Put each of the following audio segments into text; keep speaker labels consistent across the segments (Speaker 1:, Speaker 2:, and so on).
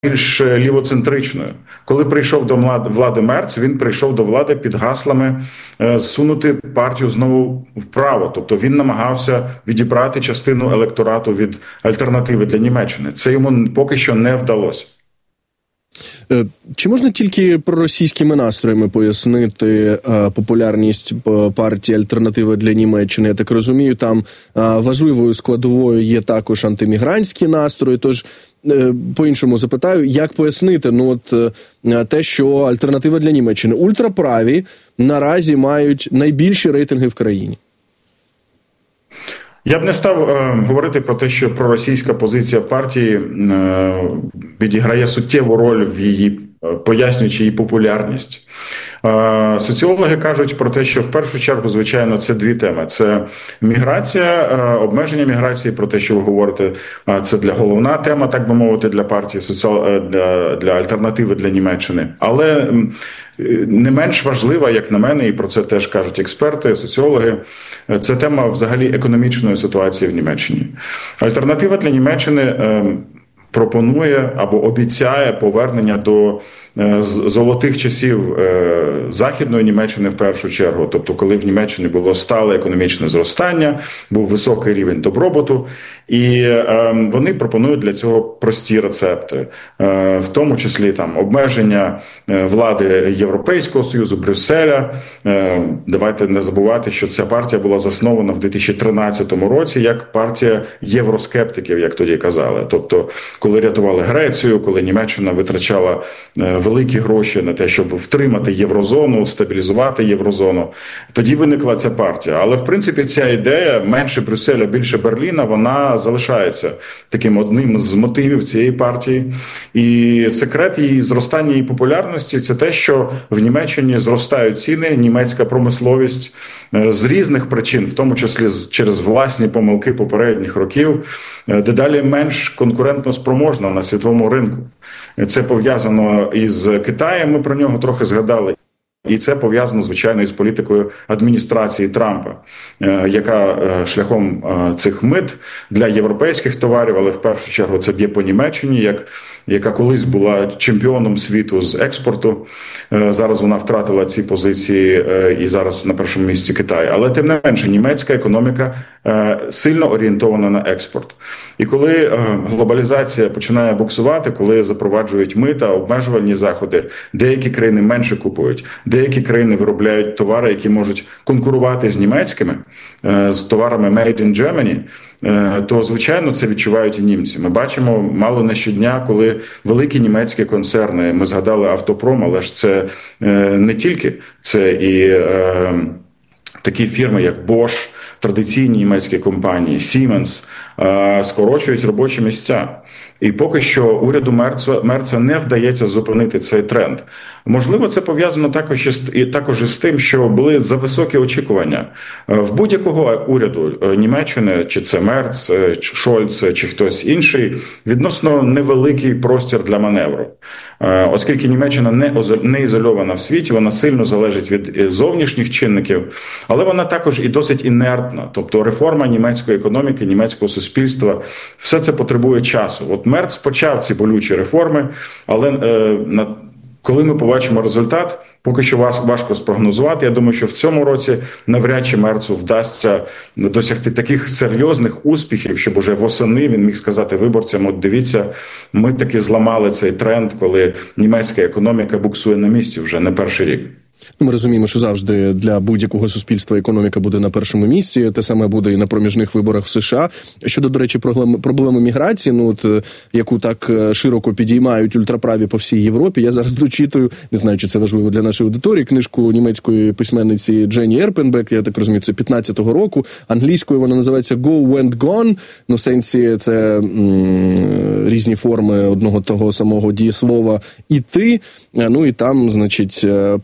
Speaker 1: більш лівоцентричною. Коли прийшов до влади Мерц, він прийшов до влади під гаслами зсунути партію знову вправо. Тобто він намагався відібрати частину електорату від альтернативи для Німеччини. Це йому поки що не вдалося.
Speaker 2: Чи можна тільки проросійськими настроями пояснити популярність партії «Альтернатива для Німеччини»? Я так розумію, там важливою складовою є також антимігрантські настрої. Тож, по-іншому запитаю, як пояснити те, що «Альтернатива для Німеччини» ультраправі наразі мають найбільші рейтинги в країні?
Speaker 1: Я б не став говорити про те, що проросійська позиція партії відіграє суттєву роль в її, пояснюючи її популярність. Соціологи кажуть про те, що в першу чергу, звичайно, це дві теми. Це міграція, обмеження міграції, про те, що ви говорите, це головна тема, так би мовити, для партії, для альтернативи для Німеччини. Але не менш важлива, як на мене, і про це теж кажуть експерти, соціологи, це тема взагалі економічної ситуації в Німеччині. Альтернатива для Німеччини пропонує або обіцяє повернення до золотих часів Західної Німеччини в першу чергу, тобто коли в Німеччині було стале економічне зростання, був високий рівень добробуту, і вони пропонують для цього прості рецепти, в тому числі там обмеження влади Європейського Союзу, Брюсселя. Давайте не забувати, що ця партія була заснована в 2013 році як партія євроскептиків, як тоді казали. Тобто, коли рятували Грецію, коли Німеччина витрачала великі гроші на те, щоб втримати єврозону, стабілізувати єврозону, тоді виникла ця партія. Але, в принципі, ця ідея менше Брюсселя, більше Берліна, вона залишається таким одним з мотивів цієї партії. І секрет її зростання і популярності – це те, що в Німеччині зростають ціни, німецька промисловість з різних причин, в тому числі через власні помилки попередніх років, дедалі менш конкурентно спроможна на світовому ринку. Це пов'язано із Китаєм, ми про нього трохи згадали. І це пов'язано, звичайно, із політикою адміністрації Трампа, яка шляхом цих мит для європейських товарів, але в першу чергу це б'є по Німеччині, яка колись була чемпіоном світу з експорту. Зараз вона втратила ці позиції і зараз на першому місці Китай. Але тим не менше, німецька економіка сильно орієнтована на експорт. І коли глобалізація починає буксувати, коли запроваджують мита, обмежувальні заходи, деякі країни менше купують, деякі країни виробляють товари, які можуть конкурувати з німецькими, з товарами «Made in Germany», то, звичайно, це відчувають і німці. Ми бачимо мало не щодня, коли великі німецькі концерни, ми згадали Автопром, але ж це не тільки, це і такі фірми, як Bosch, традиційні німецькі компанії, Siemens, скорочують робочі місця. І поки що уряду Мерца не вдається зупинити цей тренд. Можливо, це пов'язано також із тим, що були зависокі очікування. В будь-якого уряду Німеччини, чи це Мерц, чи Шольц, чи хтось інший, відносно невеликий простір для маневру. Оскільки Німеччина не ізольована в світі, вона сильно залежить від зовнішніх чинників, але вона також і досить інертна. Тобто реформа німецької економіки, німецького суспільства, все це потребує часу. От Мерц почав ці болючі реформи, але коли ми побачимо результат, поки що важко спрогнозувати. Я думаю, що в цьому році навряд чи Мерцу вдасться досягти таких серйозних успіхів, щоб уже восени він міг сказати виборцям: от дивіться, ми таки зламали цей тренд, коли німецька економіка буксує на місці вже не перший рік.
Speaker 2: Ми розуміємо, що завжди для будь-якого суспільства економіка буде на першому місці. Те саме буде і на проміжних виборах в США. Щодо, до речі, проблеми міграції, яку так широко підіймають ультраправі по всій Європі. Я зараз дочитую, не знаю, чи це важливо для нашої аудиторії, книжку німецької письменниці Дженні Ерпенбек, я так розумію, це 15-го року. Англійською вона називається «Go, Went, Gone». В сенсі це різні форми одного того самого дієслова «іти». І там, значить, професор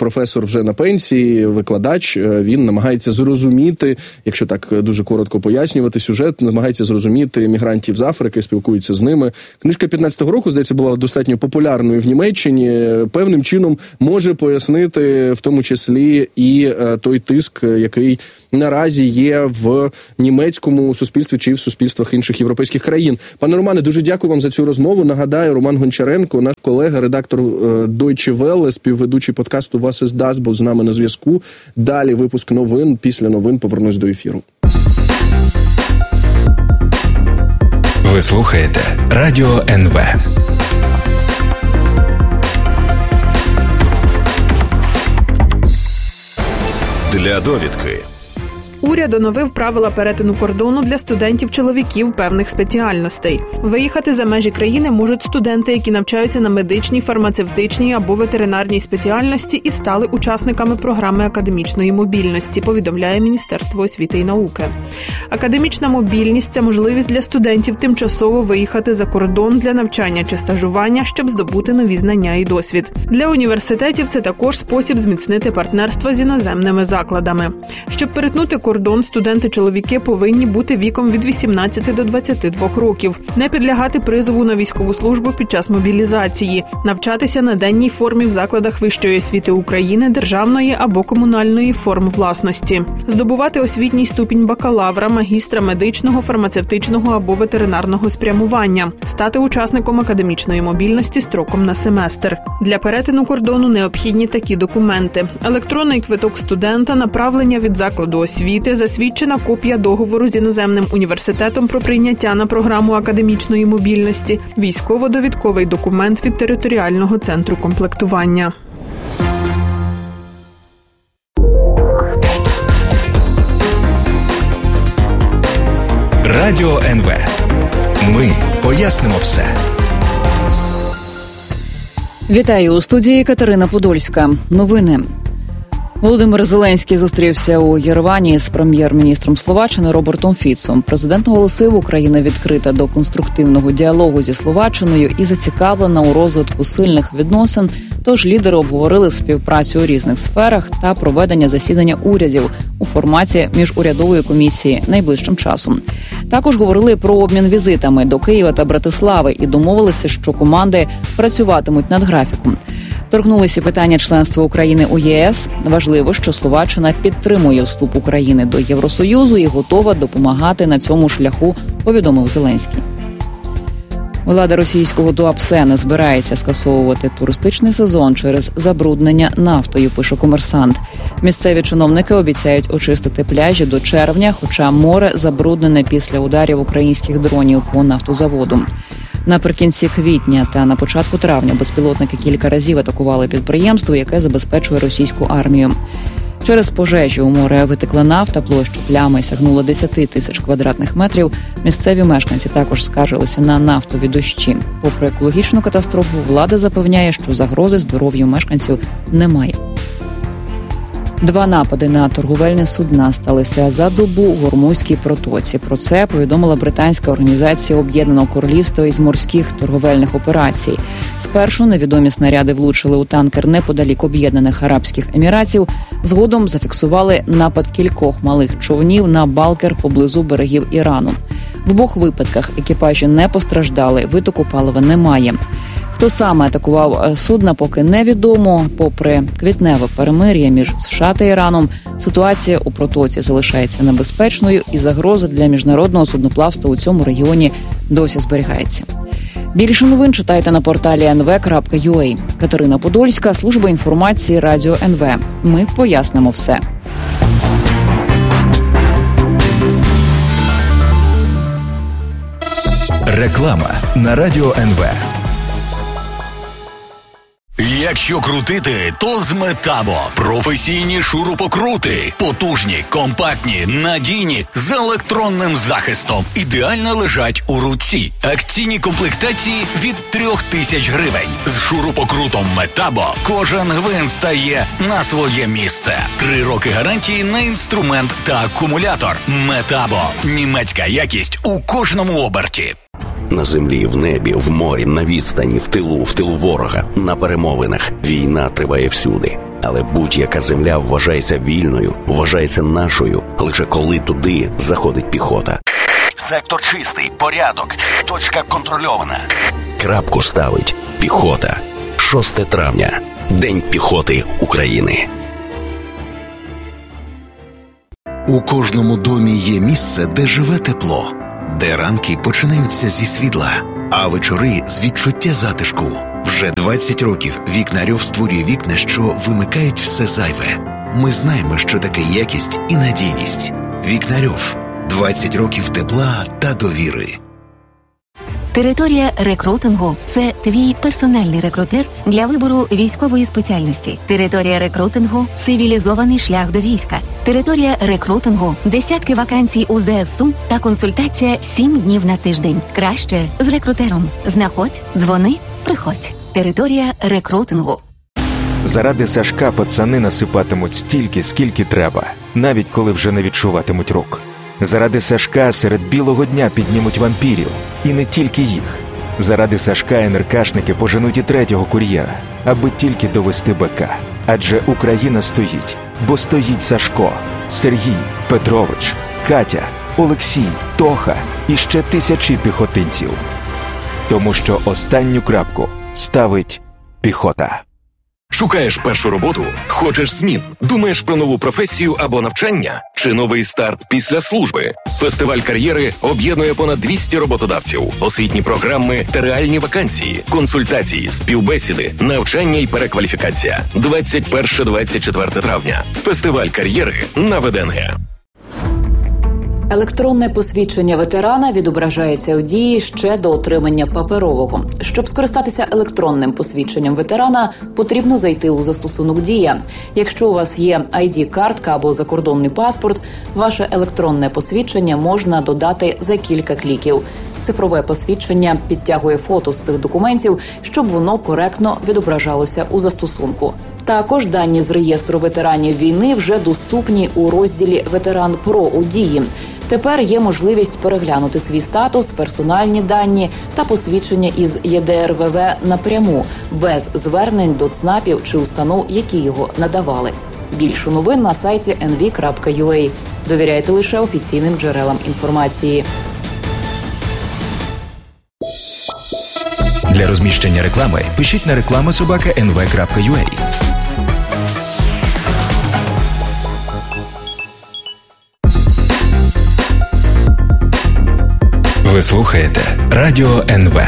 Speaker 2: вже на пенсії, викладач, він намагається зрозуміти, якщо так дуже коротко пояснювати сюжет, намагається зрозуміти мігрантів з Африки, спілкується з ними. Книжка 15-го року, здається, була достатньо популярною в Німеччині, певним чином може пояснити в тому числі і той тиск, який наразі є в німецькому суспільстві чи в суспільствах інших європейських країн. Пане Романе, дуже дякую вам за цю розмову. Нагадаю, Роман Гончаренко, наш колега, редактор Deutsche Welle, співведучий подкасту «Was ist das?», був з нами на зв'язку. Далі випуск новин. Після новин повернусь до ефіру.
Speaker 3: Ви слухаєте Радіо НВ. Для довідки.
Speaker 4: Уряд оновив правила перетину кордону для студентів-чоловіків певних спеціальностей. Виїхати за межі країни можуть студенти, які навчаються на медичній, фармацевтичній або ветеринарній спеціальності і стали учасниками програми академічної мобільності, повідомляє Міністерство освіти і науки. Академічна мобільність – це можливість для студентів тимчасово виїхати за кордон для навчання чи стажування, щоб здобути нові знання і досвід. Для університетів це також спосіб зміцнити партнерство з іноземними закладами. Щоб перетнути кордон, студенти-чоловіки повинні бути віком від 18 до 22 років, не підлягати призову на військову службу під час мобілізації, навчатися на денній формі в закладах вищої освіти України, державної або комунальної форм власності, здобувати освітній ступінь бакалавра, магістра медичного, фармацевтичного або ветеринарного спрямування, стати учасником академічної мобільності строком на семестр. Для перетину кордону необхідні такі документи: електронний квиток студента, направлення від закладу освіти, засвідчена копія договору з іноземним університетом про прийняття на програму академічної мобільності, військово-довідковий документ від територіального центру комплектування.
Speaker 3: Радіо НВ. Ми пояснимо все.
Speaker 5: Вітаю, у студії Катерина Подольська. Новини. Володимир Зеленський зустрівся у Єревані з прем'єр-міністром Словаччини Робертом Фіцом. Президент наголосив, Україна відкрита до конструктивного діалогу зі Словаччиною і зацікавлена у розвитку сильних відносин, тож лідери обговорили співпрацю у різних сферах та проведення засідання урядів у форматі міжурядової комісії найближчим часом. Також говорили про обмін візитами до Києва та Братислави і домовилися, що команди працюватимуть над графіком. Торкнулися питання членства України у ЄС. Важливо, що Словаччина підтримує вступ України до Євросоюзу і готова допомагати на цьому шляху, повідомив Зеленський. Влада російського Туапсе не збирається скасовувати туристичний сезон через забруднення нафтою, пише «Комерсант». Місцеві чиновники обіцяють очистити пляжі до червня, хоча море забруднене після ударів українських дронів по нафтозаводу. Наприкінці квітня та на початку травня безпілотники кілька разів атакували підприємство, яке забезпечує російську армію. Через пожежі у море витекла нафта, площа плями сягнула 10 тисяч квадратних метрів. Місцеві мешканці також скаржилися на нафтові дощі. Попри екологічну катастрофу, влада запевняє, що загрози здоров'ю мешканців немає. 2 напади на торговельні судна сталися за добу в Ормузькій протоці. Про це повідомила британська організація Об'єднаного Королівства із морських торговельних операцій. Спершу невідомі снаряди влучили у танкер неподалік Об'єднаних Арабських Еміратів. Згодом зафіксували напад кількох малих човнів на балкер поблизу берегів Ірану. В обох випадках екіпажі не постраждали, витоку палива немає. Хто саме атакував судна, поки невідомо. Попри квітневе перемир'я між США та Іраном, ситуація у протоці залишається небезпечною і загроза для міжнародного судноплавства у цьому регіоні досі зберігається. Більше новин читайте на порталі nv.ua. Катерина Подольська, служба інформації Радіо НВ. Ми пояснимо все.
Speaker 3: Реклама на Радіо НВ. Якщо крутити, то з Метабо. Професійні шурупокрути. Потужні, компактні, надійні, з електронним захистом. Ідеально лежать у руці. Акційні комплектації від 3000 гривень. З шурупокрутом Метабо кожен гвинт стає на своє місце. 3 роки гарантії на інструмент та акумулятор. Метабо. Німецька якість у кожному оберті.
Speaker 6: На землі, в небі, в морі, на відстані, в тилу ворога, на перемовинах. Війна триває всюди. Але будь-яка земля вважається вільною, вважається нашою, лише коли туди заходить піхота. Сектор чистий, порядок, точка контрольована. Крапку ставить піхота. 6 травня. День піхоти України.
Speaker 7: У кожному домі є місце, де живе тепло, де ранки починаються зі світла, а вечори з відчуття затишку. Вже 20 років Вікнарьов створює вікна, що вимикають все зайве. Ми знаємо, що таке якість і надійність. Вікнарьов. 20 років тепла та довіри.
Speaker 8: Територія рекрутингу – це твій персональний рекрутер для вибору військової спеціальності. Територія рекрутингу – цивілізований шлях до війська. Територія рекрутингу – десятки вакансій у ЗСУ та консультація 7 днів на тиждень. Краще з рекрутером. Знаходь, дзвони, приходь. Територія рекрутингу.
Speaker 9: Заради Сашка пацани насипатимуть стільки, скільки треба, навіть коли вже не відчуватимуть рук. Заради Сашка серед білого дня піднімуть вампірів. І не тільки їх. Заради Сашка НРКшники поженуть і 3-го кур'єра, аби тільки довести БК. Адже Україна стоїть, бо стоїть Сашко, Сергій, Петрович, Катя, Олексій, Тоха і ще тисячі піхотинців. Тому що останню крапку ставить піхота.
Speaker 10: Шукаєш першу роботу? Хочеш змін? Думаєш про нову професію або навчання? Чи новий старт після служби? Фестиваль кар'єри об'єднує понад 200 роботодавців, освітні програми та реальні вакансії, консультації, співбесіди, навчання і перекваліфікація. 21-24 травня. Фестиваль кар'єри на ВДНГ.
Speaker 5: Електронне посвідчення ветерана відображається у дії ще до отримання паперового. Щоб скористатися електронним посвідченням ветерана, потрібно зайти у застосунок «Дія». Якщо у вас є ID-картка або закордонний паспорт, ваше електронне посвідчення можна додати за кілька кліків. Цифрове посвідчення підтягує фото з цих документів, щоб воно коректно відображалося у застосунку. Також дані з реєстру ветеранів війни вже доступні у розділі «Ветеран ПРО» у «Дії». Тепер є можливість переглянути свій статус, персональні дані та посвідчення із ЄДР/ВВ напряму, без звернень до ЦНАПів чи установ, які його надавали. Більше новин на сайті nv.ua. Довіряйте лише офіційним джерелам інформації.
Speaker 11: Для розміщення реклами пишіть на reklama@nv.ua. Ви слухаєте Радіо НВ.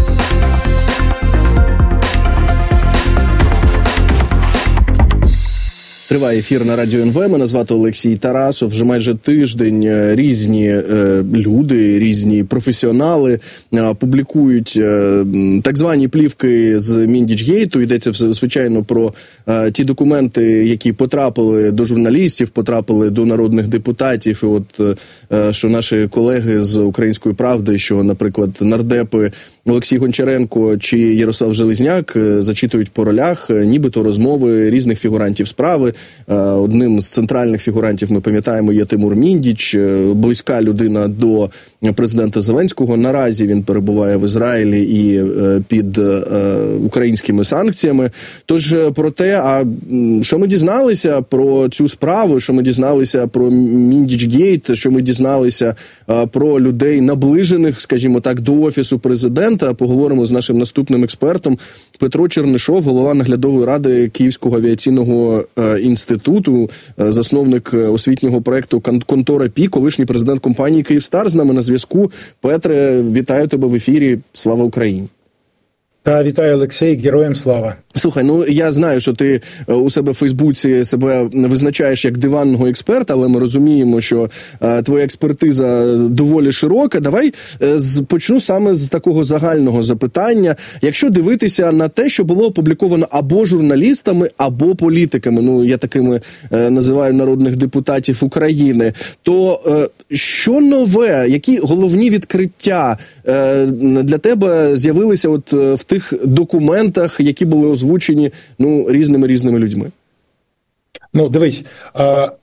Speaker 2: Триває ефір на Радіо НВ. Мене звати Олексій Тарасов. Вже майже тиждень різні люди, різні професіонали публікують так звані плівки з Міндічгейту. Йдеться, звичайно, про ті документи, які потрапили до журналістів, потрапили до народних депутатів. І от, що наші колеги з «Української правди», що, наприклад, нардепи Олексій Гончаренко чи Ярослав Железняк зачитують по ролях нібито розмови різних фігурантів справи. Одним з центральних фігурантів, ми пам'ятаємо, є Тимур Міндіч, близька людина до президента Зеленського. Наразі він перебуває в Ізраїлі і під українськими санкціями. Тож про те, а що ми дізналися про цю справу, що ми дізналися про Міндічгейт, що ми дізналися про людей наближених, скажімо так, до Офісу президента, поговоримо з нашим наступним експертом Петро Чернишов, голова наглядової ради Київського авіаційного інституту, засновник освітнього проєкту «Контора ПІ», колишній президент компанії «Київстар» з нами на зв'язку. Петре, вітаю тебе в ефірі. Слава Україні!
Speaker 12: Та, вітаю, Олексій, героям слава.
Speaker 2: Слухай, ну я знаю, що ти у себе в Фейсбуці себе визначаєш як диванного експерта, але ми розуміємо, що твоя експертиза доволі широка. Давай почну саме з такого загального запитання. Якщо дивитися на те, що було опубліковано або журналістами, або політиками, ну я такими називаю народних депутатів України, то що нове, які головні відкриття для тебе з'явилися от в тих документах, які були озвучені різними людьми?
Speaker 12: Ну, дивись,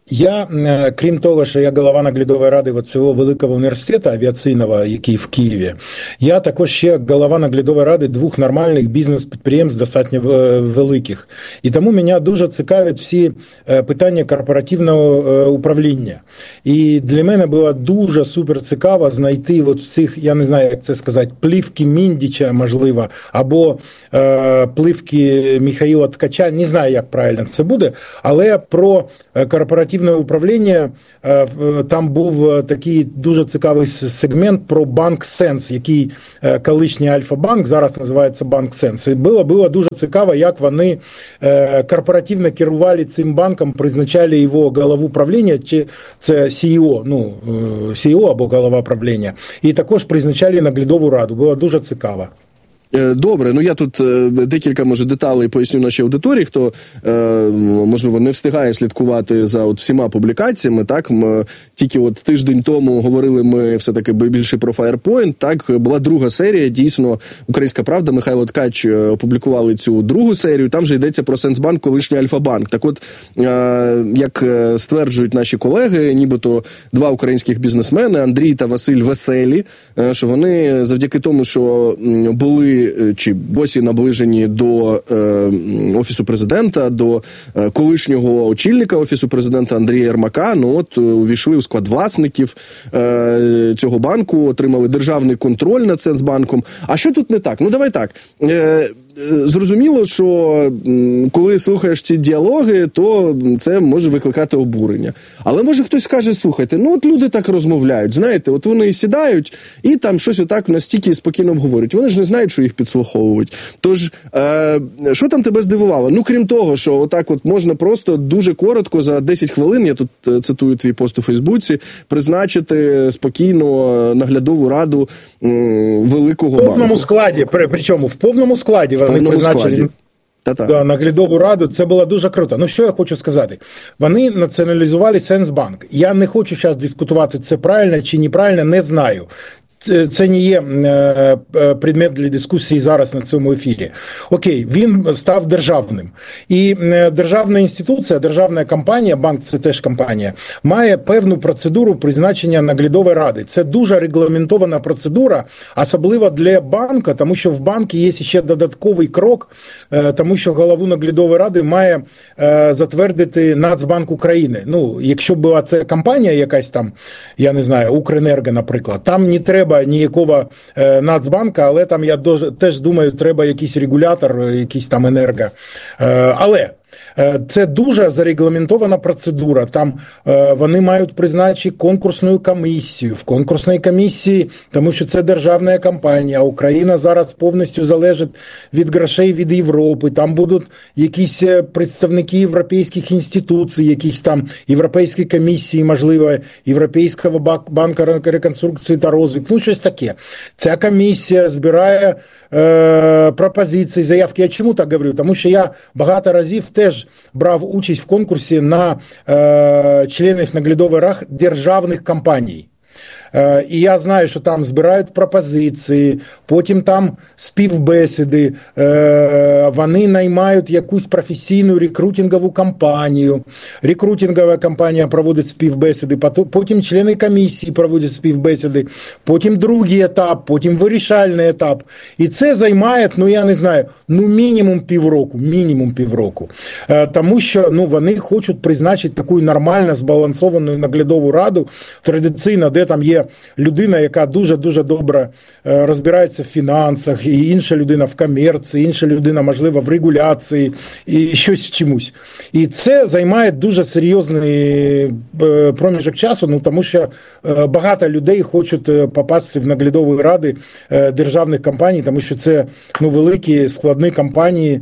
Speaker 12: Я, крім того, що я голова наглядової ради цього великого університету авіаційного, який в Києві, я також ще голова наглядової ради 2 нормальних бізнес-підприємств, достатньо великих. І тому мене дуже цікавлять всі питання корпоративного управління. І для мене було дуже супер цікаво знайти от всіх, я не знаю, як це сказати, плівки Міндіча, можливо, або плівки Михайла Ткача, не знаю, як правильно це буде, але про корпоративне управління, там був такий дуже цікавий сегмент про Банк Сенс, який колишній Альфа-банк, зараз називається Банк Сенс. І було дуже цікаво, як вони корпоративно керували цим банком, призначали його голову правління, чи це CEO, CEO або голова правління, і також призначали наглядову раду. Було дуже цікаво.
Speaker 2: Добре, я тут декілька, може, деталей поясню нашій аудиторії, хто, можливо, не встигає слідкувати за всіма публікаціями, так, тільки тиждень тому говорили ми все-таки більше про Firepoint, так, була друга серія, дійсно, Українська Правда, Михайло Ткач опублікували цю другу серію, там же йдеться про Сенсбанк, колишній Альфа-банк. Так от, як стверджують наші колеги, нібито 2 українських бізнесмени, Андрій та Василь Веселі, що вони завдяки тому, що були чи босі наближені до Офісу Президента, до колишнього очільника Офісу Президента Андрія Єрмака, увійшли у склад власників цього банку, отримали державний контроль над Сенсбанком. А що тут не так? Давай так. Зрозуміло, що коли слухаєш ці діалоги, то це може викликати обурення. Але може хтось скаже, слухайте, люди так розмовляють, знаєте, вони сідають і там щось отак настільки спокійно обговорюють. Вони ж не знають, що їх підслуховують. Тож, що там тебе здивувало? Крім того, що отак можна просто дуже коротко за 10 хвилин, я тут цитую твій пост у Фейсбуці, призначити спокійно наглядову раду великого банку.
Speaker 12: В повному складі, причому в повному складі. Вони призначили наглядову раду, це було дуже круто. Що я хочу сказати? Вони націоналізували Сенсбанк. Я не хочу зараз дискутувати, це правильно чи неправильно, не знаю. Це не є предмет для дискусії зараз на цьому ефірі. Окей, він став державним. І державна інституція, державна компанія, банк це теж компанія, має певну процедуру призначення наглядової ради. Це дуже регламентована процедура, особливо для банка, тому що в банку є ще додатковий крок, тому що голову наглядової ради має затвердити Нацбанк України. Якщо була це компанія якась там, я не знаю, Укренерго, наприклад, там не треба ніякого Нацбанка, але там, я теж думаю, треба якийсь регулятор, якийсь там енерго. Але це дуже зарегламентована процедура. Там вони мають призначити конкурсну комісію. В конкурсній комісії, тому що це державна компанія, Україна зараз повністю залежить від грошей від Європи. Там будуть якісь представники європейських інституцій, якісь там європейські комісії, можливо, Європейського банку реконструкції та розвитку. Щось таке. Ця комісія збирає пропозиції, заявки. Я чому так говорю? Тому що я багато разів теж брав участь в конкурсі на членів наглядових рад державних компаній. І я знаю, що там збирають пропозиції, потім там співбесіди, вони наймають якусь професійну рекрутингову кампанію, рекрутингова компанія проводить співбесіди, потім члени комісії проводять співбесіди, потім другий етап, потім вирішальний етап. І це займає, я не знаю, мінімум півроку. Тому що вони хочуть призначити таку нормально збалансовану наглядову раду, традиційно, де там є людина, яка дуже-дуже добре розбирається в фінансах, і інша людина в комерції, інша людина, можливо, в регуляції, і щось чомусь. І це займає дуже серйозний проміжок часу, тому що багато людей хочуть попасти в наглядові ради державних компаній, тому що це великі, складні компанії.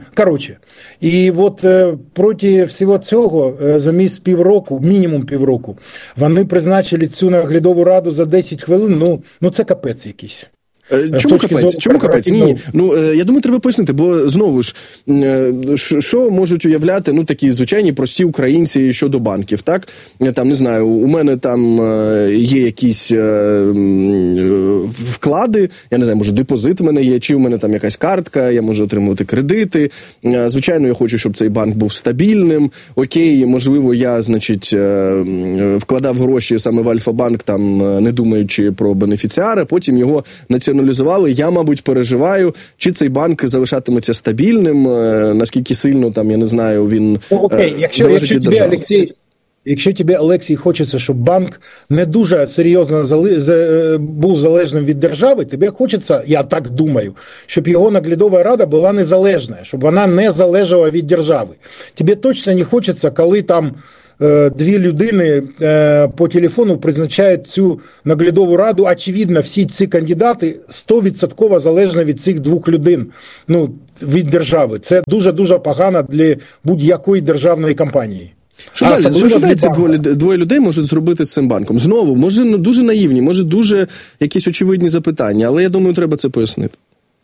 Speaker 12: І проти всього цього, замість півроку, мінімум півроку, вони призначили цю наглядову раду за 10 хвилин, це капець якийсь.
Speaker 2: Чому капець? Ні. Я думаю, треба пояснити, бо знову ж, що можуть уявляти такі звичайні прості українці щодо банків, так? Там, не знаю, у мене там є якісь вклади, я не знаю, може депозит в мене є, чи у мене там якась картка, я можу отримувати кредити. Звичайно, я хочу, щоб цей банк був стабільним. Окей, можливо, я, значить, вкладав гроші саме в Альфа-банк, там, не думаючи про бенефіціара, потім його націоналізували. Я, мабуть, переживаю, чи цей банк залишатиметься стабільним, наскільки сильно, там, я не знаю, він залежить від держави.
Speaker 12: Якщо тобі, Олексій, хочеться, щоб банк не дуже серйозно був залежним від держави, тобі хочеться, я так думаю, щоб його наглядова рада була незалежна, щоб вона не залежала від держави. Тобі точно не хочеться, коли там дві людини по телефону призначають цю наглядову раду. Очевидно, всі ці кандидати 100% залежні від цих двох людей, від держави. Це дуже-дуже погано для будь-якої державної компанії.
Speaker 2: Що далі ці двоє людей можуть зробити з цим банком? Знову, може дуже наївні, може дуже якісь очевидні запитання, але я думаю, треба це пояснити.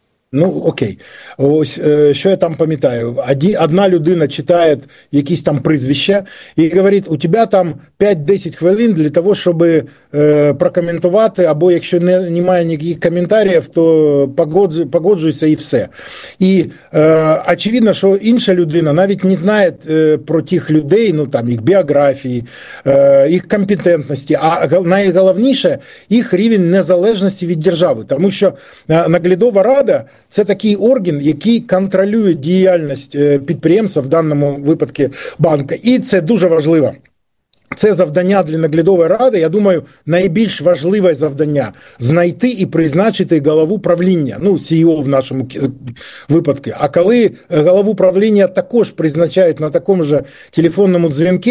Speaker 12: Окей. Ось, що я там пам'ятаю. Одна людина читає якісь там прізвища і говорить, у тебе там 5-10 хвилин для того, щоб прокоментувати, або якщо немає ніяких коментарів, то погоджуйся і все. І очевидно, що інша людина навіть не знає про тих людей, там їх біографії, їх компетентності, а найголовніше їх рівень незалежності від держави. Тому що наглядова рада – це такий орган, який контролює діяльність підприємства, в даному випадку банка. І це дуже важливо. Це завдання для наглядової ради, я думаю, найбільш важливе завдання – знайти і призначити голову правління, CEO в нашому випадку. А коли голову правління також призначають на такому ж телефонному дзвінку,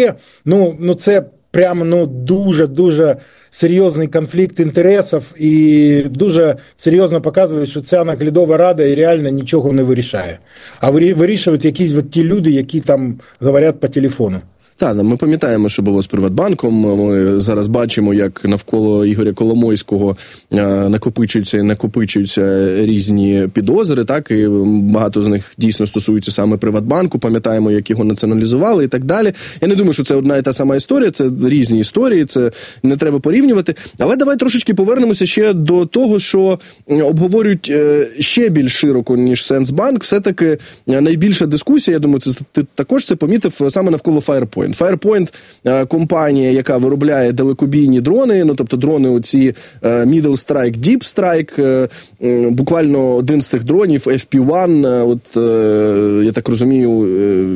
Speaker 12: це прямо дуже-дуже серйозний конфлікт інтересів і дуже серйозно показує, що ця наглядова рада і реально нічого не вирішає. А вирішують якісь ті люди, які там говорять по телефону.
Speaker 2: Так, ми пам'ятаємо, що було з Приватбанком. Ми зараз бачимо, як навколо Ігоря Коломойського накопичуються різні підозри, так, і багато з них дійсно стосуються саме Приватбанку. Пам'ятаємо, як його націоналізували і так далі. Я не думаю, що це одна і та сама історія, це різні історії, це не треба порівнювати. Але давай трошечки повернемося ще до того, що обговорюють ще більш широко, ніж Сенсбанк. Все-таки найбільша дискусія, я думаю, ти також це помітив, саме навколо Firepoint. Firepoint – компанія, яка виробляє далекобійні дрони, тобто дрони оці Middle Strike, Deep Strike, буквально один з цих дронів, FP1, я так розумію,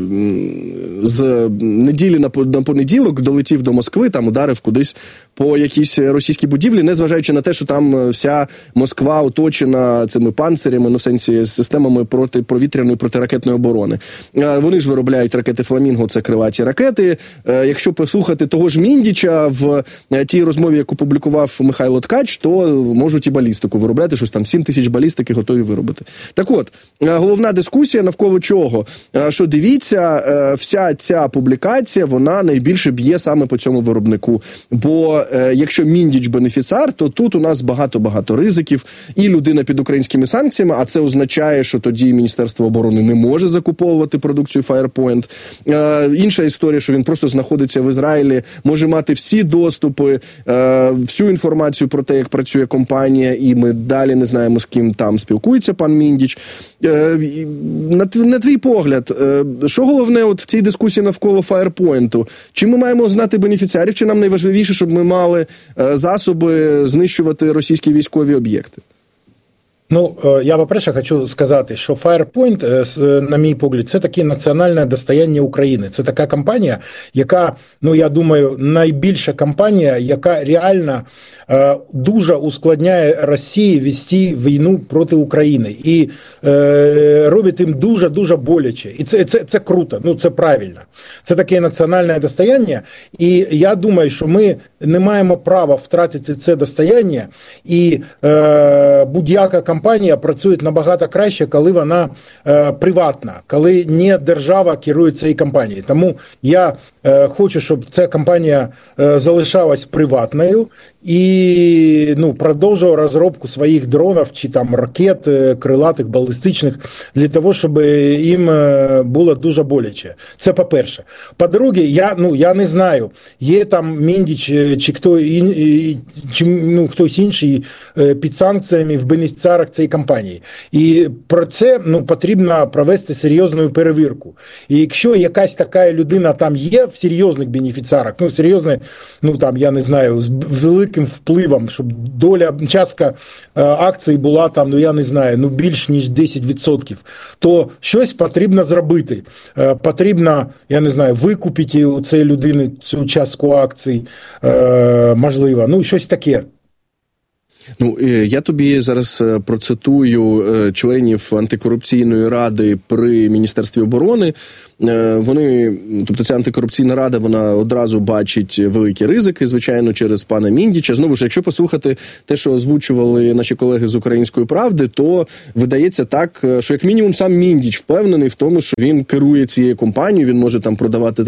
Speaker 2: з неділі на понеділок долетів до Москви, там ударив кудись по якійсь російській будівлі, незважаючи на те, що там вся Москва оточена цими панцирями, в сенсі системами протиповітряної протиракетної оборони. Вони ж виробляють ракети «Фламінго», це крилаті ракети. Якщо послухати того ж Міндіча в тій розмові, яку публікував Михайло Ткач, то можуть і балістику виробляти, щось там 7 тисяч балістики готові виробити. Так от, головна дискусія навколо чого? Що дивіться, вся ця публікація, вона найбільше б'є саме по цьому виробнику. Бо якщо Міндіч бенефіціар, то тут у нас багато ризиків. І людина під українськими санкціями, а це означає, що тоді Міністерство оборони не може закуповувати продукцію Firepoint. Інша історія, що він просто знаходиться в Ізраїлі, може мати всі доступи, всю інформацію про те, як працює компанія, і ми далі не знаємо, з ким там спілкується пан Міндіч. На твій погляд, що головне в цій дискусії навколо Firepoint? Чи ми маємо знати бенефіціарів, чи нам найважливіше, щоб ми мали засоби знищувати російські військові об'єкти?
Speaker 12: Я, по-перше, хочу сказати, що Firepoint, на мій погляд, це таке національне достояння України. Це така компанія, яка, я думаю, найбільша компанія, яка реально дуже ускладняє Росії вести війну проти України. І робить їм дуже-дуже боляче. І це круто, це правильно. Це таке національне достояння. І я думаю, що ми не маємо права втратити це достояння. І будь-яка компанія працює набагато краще, коли вона приватна, коли не держава керує цією компанією. Тому я хоче, щоб ця компанія залишалась приватною і продовжувала розробку своїх дронів чи там ракет крилатих, балістичних, для того, щоб їм було дуже боляче. Це по-перше. По-друге, я не знаю, є там Міндіч чи хтось інший під санкціями в бенефіціарах цієї компанії. І про це потрібно провести серйозну перевірку. І якщо якась така людина там є в серйозних бенефіціарах, серйозне, там, я не знаю, з великим впливом, щоб частка акцій була там, я не знаю, більш ніж 10%, то щось потрібно зробити. Потрібно, я не знаю, викупити у цієї людини цю частку акцій, можливо, щось таке.
Speaker 2: Я тобі зараз процитую членів антикорупційної ради при Міністерстві оборони. Тобто ця антикорупційна рада, вона одразу бачить великі ризики, звичайно, через пана Міндіча. Знову ж, якщо послухати те, що озвучували наші колеги з «Української правди», то видається так, що як мінімум сам Міндіч впевнений в тому, що він керує цією компанією, він може там продавати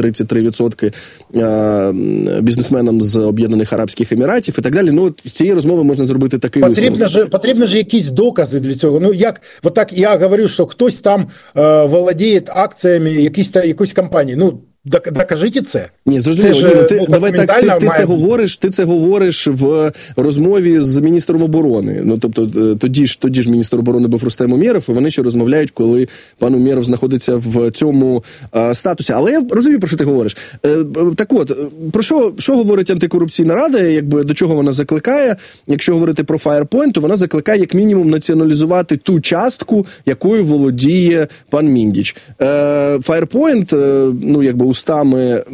Speaker 2: 33% бізнесменам з Об'єднаних Арабських Еміратів і так далі. З цієї розмови можна зробити такий висновок.
Speaker 12: Потрібно ж якісь докази для цього. Так я говорю, що хтось там володіє акціями якоїсь компанії. Докажіть це.
Speaker 2: Ні, зрозуміло. Ти це говориш в розмові з міністром оборони. Тобто тоді ж міністр оборони був Рустем Умєров, і вони ще розмовляють, коли пан Умєров знаходиться в цьому статусі. Але я розумію, про що ти говориш. Так от, про що говорить антикорупційна рада, до чого вона закликає? Якщо говорити про Firepoint, то вона закликає як мінімум націоналізувати ту частку, якою володіє пан Міндіч. Firepoint, устами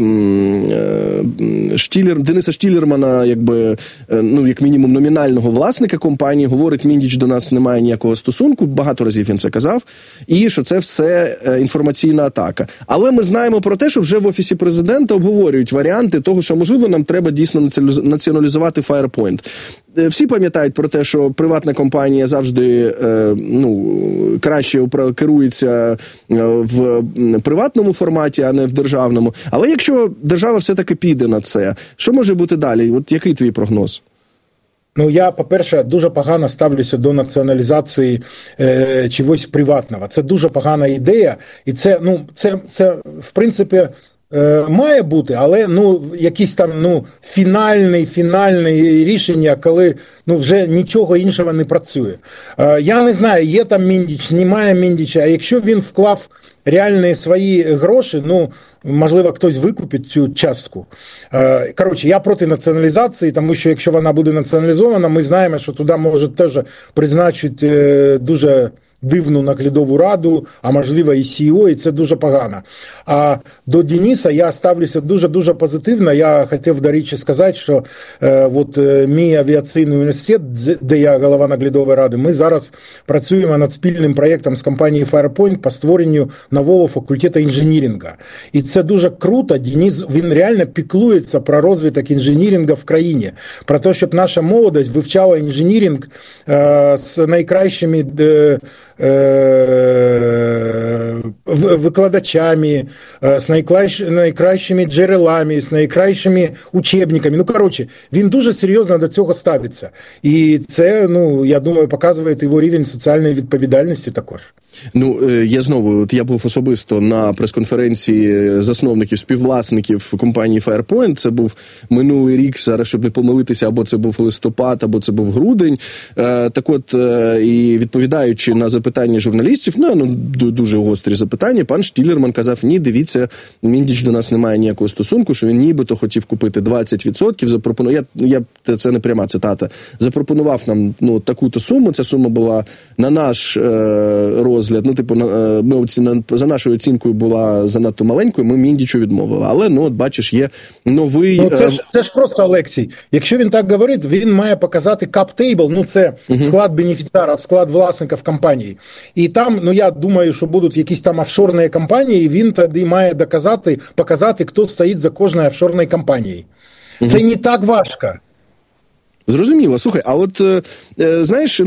Speaker 2: Дениса Штілермана, як мінімум номінального власника компанії, говорить, Міндіч до нас не має ніякого стосунку, багато разів він це казав, і що це все інформаційна атака. Але ми знаємо про те, що вже в Офісі Президента обговорюють варіанти того, що, можливо, нам треба дійсно націоналізувати Firepoint. Всі пам'ятають про те, що приватна компанія завжди краще керується в приватному форматі, а не в державному. Але якщо держава все-таки піде на це, що може бути далі? Який твій прогноз?
Speaker 12: Я, по-перше, дуже погано ставлюся до націоналізації чогось приватного. Це дуже погана ідея. І це в принципі, має бути, але якісь там фінальне рішення, коли вже нічого іншого не працює. Я не знаю, є там Міндіч, немає Міндіча, а якщо він вклав реальні свої гроші, можливо, хтось викупить цю частку. Коротше, я проти націоналізації, тому що якщо вона буде націоналізована, ми знаємо, що туди можуть теж призначити дуже дивну наглядову раду, а можливо і CEO, і це дуже погано. А до Дениса я ставлюся дуже-дуже позитивно. Я хотів, до речі, сказати, що мій авіаційний університет, де я голова наглядової ради, ми зараз працюємо над спільним проєктом з компанією Firepoint по створенню нового факультету інженірінгу. І це дуже круто. Денис, він реально піклується про розвиток інженірінгу в країні. Про те, щоб наша молодість вивчала інженірінг з найкращими викладачами, з найкращими джерелами, з найкращими учебниками. Він дуже серйозно до цього ставиться. І це, я думаю, показує його рівень соціальної відповідальності також.
Speaker 2: Я був особисто на прес-конференції засновників, співвласників компанії Firepoint. Це був минулий рік, зараз, щоб не помилитися, або це був листопад, або це був грудень. І відповідаючи на запитання журналістів, дуже гострі запитання, пан Штілерман казав, ні, дивіться, Міндіч до нас не має ніякого стосунку, що він нібито хотів купити 20%, це не пряма цитата, запропонував нам таку-то суму, ця сума була на наш розгляд, за нашою оцінкою була занадто маленькою, ми Міндічу відмовили. Але, бачиш, є новий...
Speaker 12: Це ж просто, Олексій, якщо він так говорить, він має показати cap-table, це склад бенефіціарів, склад власників компанії. І там, я думаю, що будуть якісь там офшорні компанії, і він тоді має показати, хто стоїть за кожною офшорною компанією. Це не так важко.
Speaker 2: Зрозуміло. Слухай, а от, знаєш,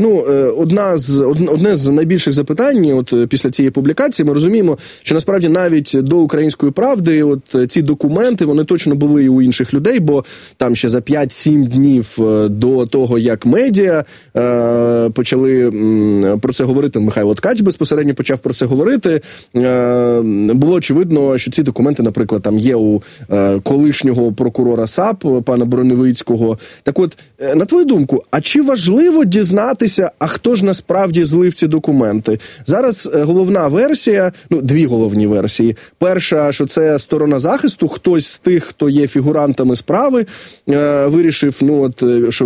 Speaker 2: одне з найбільших запитань, от після цієї публікації, ми розуміємо, що насправді навіть до «Української правди» от ці документи, вони точно були і у інших людей, бо там ще за 5-7 днів до того, як медіа почали про це говорити, Михайло Ткач безпосередньо почав про це говорити, було очевидно, що ці документи, наприклад, там є у колишнього прокурора САП, пана Броневицького. Так от, на твою думку, а чи важливо дізнатися, а хто ж насправді злив ці документи? Зараз головна версія, дві головні версії. Перша, що це сторона захисту, хтось з тих, хто є фігурантами справи, вирішив, щоб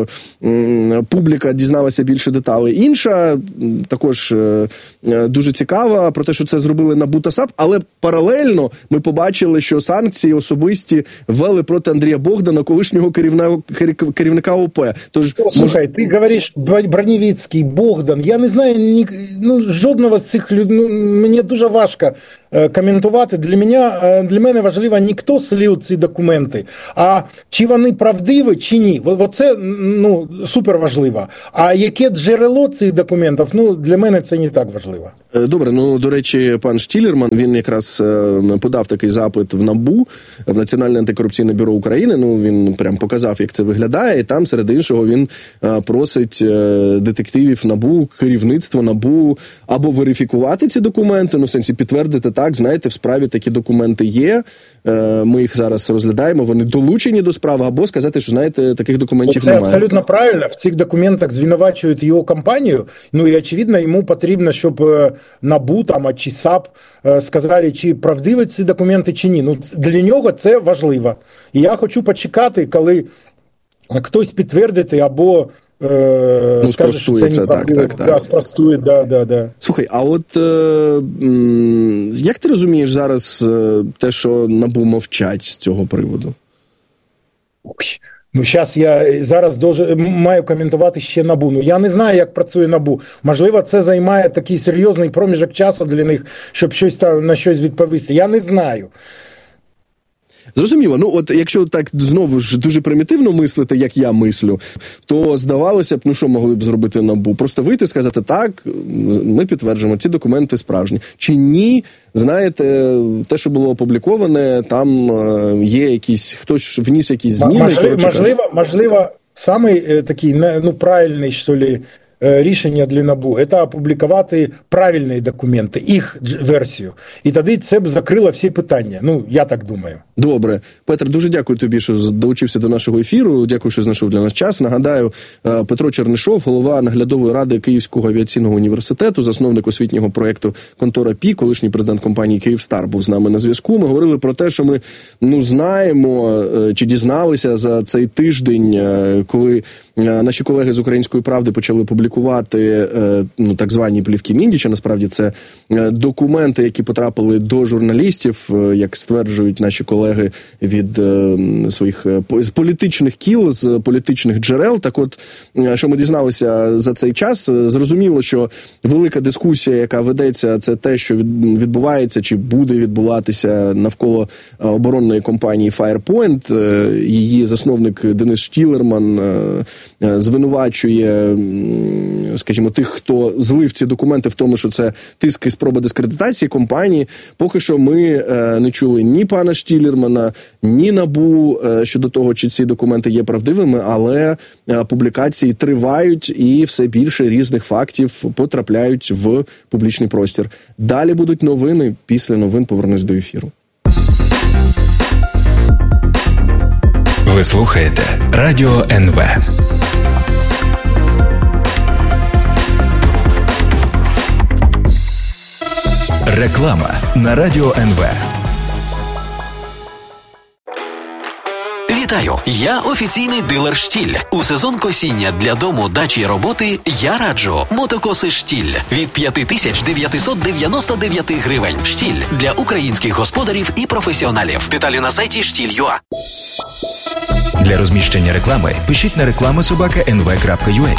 Speaker 2: публіка дізналася більше деталей. Інша, також дуже цікава, про те, що це зробили НАБУ та САП, але паралельно ми побачили, що санкції особисті ввели проти Андрія Богдана, колишнього керівника ОП. Тож,
Speaker 12: слухай, ти говориш Броневицький, Богдан, я не знаю жодного з цих людей, мені дуже важко коментувати. Для мене важливо не хто слив ці документи, а чи вони правдиві, чи ні. Оце супер важливо. А яке джерело цих документів, для мене це не так важливо.
Speaker 2: Добре, до речі, пан Штілерман, він якраз подав такий запит в НАБУ, в Національне антикорупційне бюро України, він прям показав, як це виглядає, і там, серед іншого, він просить детективів НАБУ, керівництво НАБУ або верифікувати ці документи, в сенсі підтвердити, так, знаєте, в справі такі документи є, ми їх зараз розглядаємо, вони долучені до справи, або сказати, що, знаєте, таких документів немає.
Speaker 12: Це абсолютно правильно, в цих документах звинувачують його компанію, і, очевидно, йому потрібно, щоб НАБУ чи САП сказали, чи правдиві ці документи, чи ні. Для нього це важливо. І я хочу почекати, коли хтось підтвердить або скаже, що це неправдиво. Так. Спростує, да.
Speaker 2: Слухай, а от як ти розумієш зараз те, що НАБУ мовчать з цього приводу?
Speaker 12: Зараз маю коментувати ще НАБУ. Я не знаю, як працює НАБУ. Можливо, це займає такий серйозний проміжок часу для них, щоб на щось відповісти. Я не знаю.
Speaker 2: Зрозуміло. Якщо так знову ж дуже примітивно мислити, як я мислю, то здавалося б, що могли б зробити НАБУ? Просто вийти і сказати, так, ми підтверджуємо, ці документи справжні. Чи ні, знаєте, те, що було опубліковане, там є якісь, хтось вніс якісь зміни.
Speaker 12: Можливо, самий такий, правильний, що ли, рішення для НАБУ – це опублікувати правильні документи, їх версію. І тоді це б закрило всі питання. Я так думаю.
Speaker 2: Добре. Петр, дуже дякую тобі, що долучився до нашого ефіру. Дякую, що знайшов для нас час. Нагадаю, Петро Чернишов, голова наглядової ради Київського авіаційного університету, засновник освітнього проєкту «Контора Пі», колишній президент компанії «Київстар» був з нами на зв'язку. Ми говорили про те, що ми знаємо, чи дізналися за цей тиждень, коли наші колеги з «Української правди» почали публікувати так звані плівки Міндіча. Насправді це документи, які потрапили до журналістів, як стверджують наші колеги від своїх з політичних кіл, з політичних джерел. Так от, що ми дізналися за цей час, зрозуміло, що велика дискусія, яка ведеться, це те, що відбувається чи буде відбуватися навколо оборонної компанії Firepoint. Її засновник Денис Штілерман звинувачує, скажімо, тих, хто злив ці документи в тому, що це тиск і спроба дискредитації компанії. Поки що ми не чули ні пана Штілермана, ні НАБУ щодо того, чи ці документи є правдивими, але публікації тривають і все більше різних фактів потрапляють в публічний простір. Далі будуть новини, після новин повернусь до ефіру.
Speaker 11: Ви слухаєте Радіо НВ. Реклама на Радіо НВ.
Speaker 3: Вітаю! Я офіційний дилер «Штіль». У сезон косіння для дому, дачі й роботи я раджу мотокоси «Штіль» від 5999 гривень. «Штіль» для українських господарів і професіоналів. Деталі на сайті штіль.ua.
Speaker 11: Для розміщення реклами пишіть на reklama@nv.ua.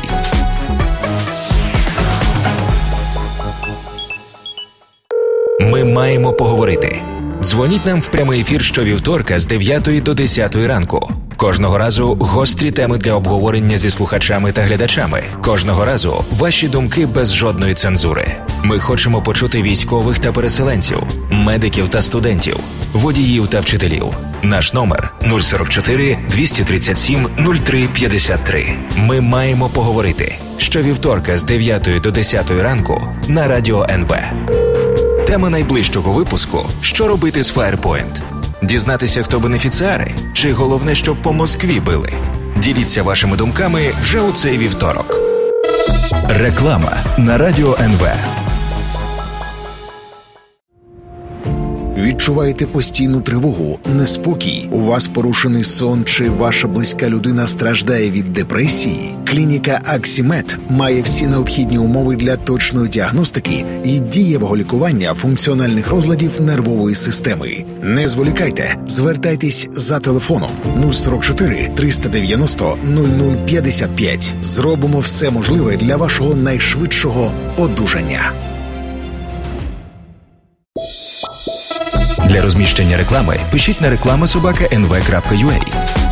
Speaker 11: Ми маємо поговорити. Дзвоніть нам в прямий ефір щовівторка з 9 до 10 ранку. Кожного разу гострі теми для обговорення зі слухачами та глядачами. Кожного разу ваші думки без жодної цензури. Ми хочемо почути військових та переселенців, медиків та студентів, водіїв та вчителів. Наш номер 044 237 03 53. Ми маємо поговорити. Щовівторка з 9 до 10 ранку на Радіо НВ. Тема найближчого випуску – що робити з Firepoint? Дізнатися, хто бенефіціари? Чи головне, щоб по Москві били? Діліться вашими думками вже у цей вівторок. Реклама на Радіо НВ.
Speaker 7: Відчуваєте постійну тривогу, неспокій? У вас порушений сон чи ваша близька людина страждає від депресії? Клініка Аксімед має всі необхідні умови для точної діагностики і дієвого лікування функціональних розладів нервової системи. Не зволікайте, звертайтесь за телефоном 044 390 0055. Зробимо все можливе для вашого найшвидшого одужання.
Speaker 11: Для розміщення реклами пишіть на reklama@nv.ua.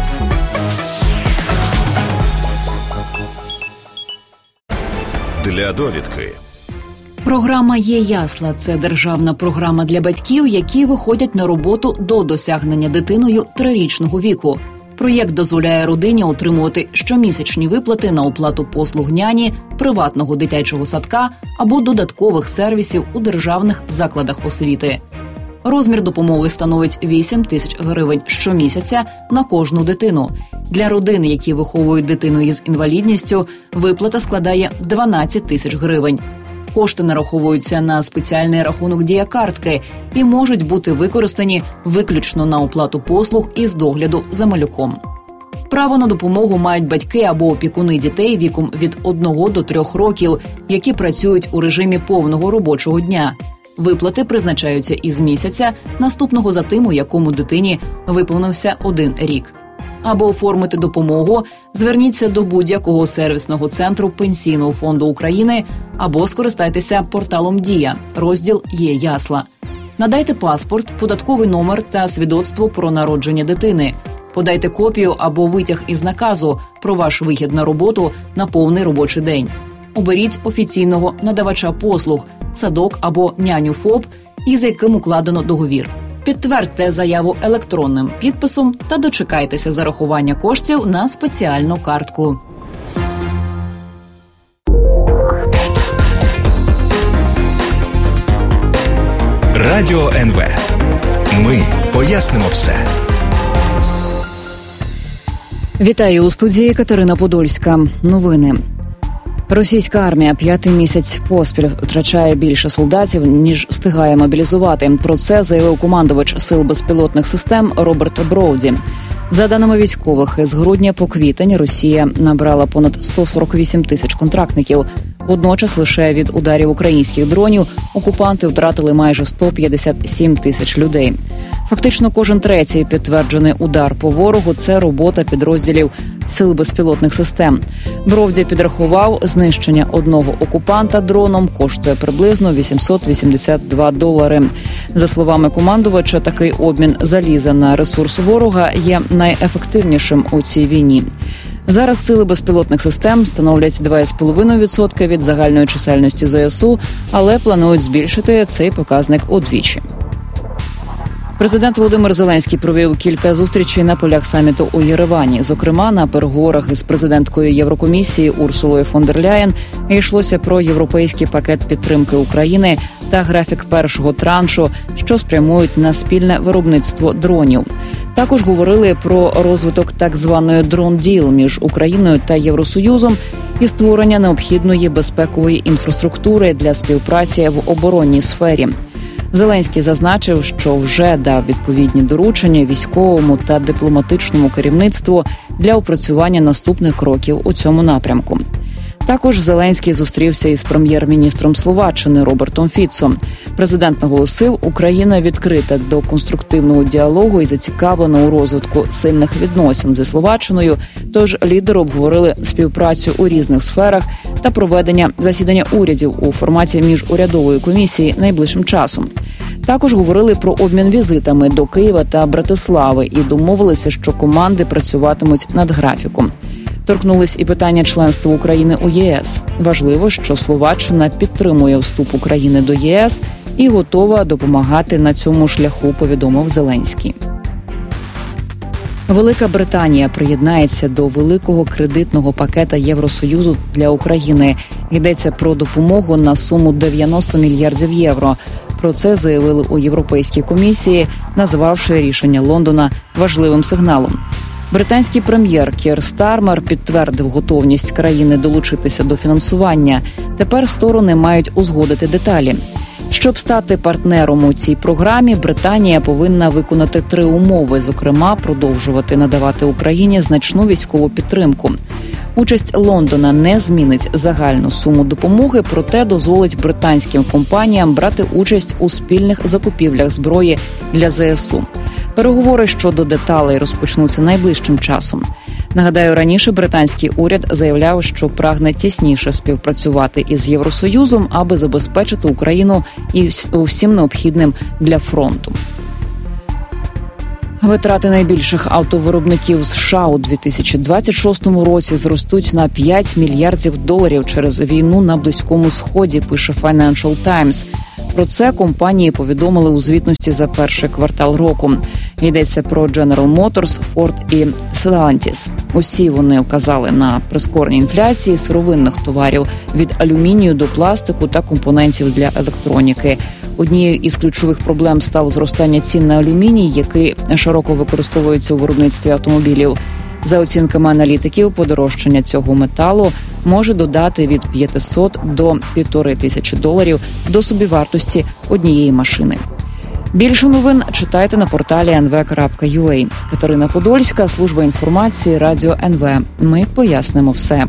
Speaker 10: Для довідки.
Speaker 5: Програма «Є ясла» – це державна програма для батьків, які виходять на роботу до досягнення дитиною 3-річного віку. Проєкт дозволяє родині отримувати щомісячні виплати на оплату послуг няні, приватного дитячого садка або додаткових сервісів у державних закладах освіти. Розмір допомоги становить 8 тисяч гривень щомісяця на кожну дитину. Для родин, які виховують дитину із інвалідністю, виплата складає 12 тисяч гривень. Кошти нараховуються на спеціальний рахунок дія-картки і можуть бути використані виключно на оплату послуг із догляду за малюком. Право на допомогу мають батьки або опікуни дітей віком від 1 до 3 років, які працюють у режимі повного робочого дня. Виплати призначаються із місяця, наступного за тим, у якому дитині виповнився 1 рік. Аби оформити допомогу, зверніться до будь-якого сервісного центру Пенсійного фонду України або скористайтеся порталом «Дія», розділ «Є ясла». Надайте паспорт, податковий номер та свідоцтво про народження дитини. Подайте копію або витяг із наказу про ваш вихід на роботу на повний робочий день. Оберіть офіційного надавача послуг, садок або няню ФОП, із яким укладено договір. Підтвердьте заяву електронним підписом та дочекайтеся зарахування коштів на спеціальну картку.
Speaker 11: Радіо НВ. Ми пояснимо все.
Speaker 5: Вітаю у студії Катерина Подольська. Новини. Російська армія 5-й місяць поспіль втрачає більше солдатів, ніж встигає мобілізувати. Про це заявив командувач Сил безпілотних систем Роберт Броуді. За даними військових, з грудня по квітень Росія набрала понад 148 тисяч контрактників. Водночас лише від ударів українських дронів окупанти втратили майже 157 тисяч людей. Фактично кожен третій підтверджений удар по ворогу – це робота підрозділів Сил безпілотних систем. Бровді підрахував, знищення одного окупанта дроном коштує приблизно $882. За словами командувача, такий обмін заліза на ресурс ворога є найефективнішим у цій війні. Зараз сили безпілотних систем становлять 2,5% від загальної чисельності ЗСУ, але планують збільшити цей показник удвічі. Президент Володимир Зеленський провів кілька зустрічей на полях саміту у Єревані. Зокрема, на переговорах із президенткою Єврокомісії Урсулою фон дер Ляєн йшлося про європейський пакет підтримки України та графік першого траншу, що спрямують на спільне виробництво дронів. Також говорили про розвиток так званої «дрон-діл» між Україною та Євросоюзом і створення необхідної безпекової інфраструктури для співпраці в оборонній сфері. Зеленський зазначив, що вже дав відповідні доручення військовому та дипломатичному керівництву для опрацювання наступних кроків у цьому напрямку. Також Зеленський зустрівся із прем'єр-міністром Словаччини Робертом Фіцом. Президент наголосив, Україна відкрита до конструктивного діалогу і зацікавлена у розвитку сильних відносин зі Словаччиною, тож лідери обговорили співпрацю у різних сферах та проведення засідання урядів у форматі міжурядової комісії найближчим часом. Також говорили про обмін візитами до Києва та Братислави і домовилися, що команди працюватимуть над графіком. Торкнулись і питання членства України у ЄС. Важливо, що Словаччина підтримує вступ України до ЄС і готова допомагати на цьому шляху, повідомив Зеленський. Велика Британія приєднається до великого кредитного пакета Євросоюзу для України. Йдеться про допомогу на суму 90 мільярдів євро. Про це заявили у Європейській комісії, назвавши рішення Лондона важливим сигналом. Британський прем'єр Кір Стармер підтвердив готовність країни долучитися до фінансування. Тепер сторони мають узгодити деталі. Щоб стати партнером у цій програмі, Британія повинна виконати 3 умови, зокрема, продовжувати надавати Україні значну військову підтримку. Участь Лондона не змінить загальну суму допомоги, проте дозволить британським компаніям брати участь у спільних закупівлях зброї для ЗСУ. Переговори щодо деталей розпочнуться найближчим часом. Нагадаю, раніше британський уряд заявляв, що прагне тісніше співпрацювати із Євросоюзом, аби забезпечити Україну і усім необхідним для фронту. Витрати найбільших автовиробників США у 2026 році зростуть на 5 мільярдів доларів через війну на Близькому Сході, пише Financial Times. Про це компанії повідомили у звітності за перший квартал року. Йдеться про General Motors, Ford і Stellantis. Усі вони вказали на прискорення інфляції сировинних товарів від алюмінію до пластику та компонентів для електроніки. Однією із ключових проблем стало зростання цін на алюміній, який широко використовується у виробництві автомобілів. За оцінками аналітиків, подорожчання цього металу може додати від 500 до 1500 доларів до собівартості однієї машини. Більше новин читайте на порталі nv.ua. Катерина Подольська, служба інформації, Радіо НВ. Ми пояснимо все.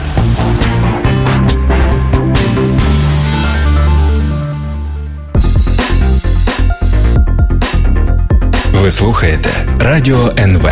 Speaker 11: Ви слухаєте Радіо НВ.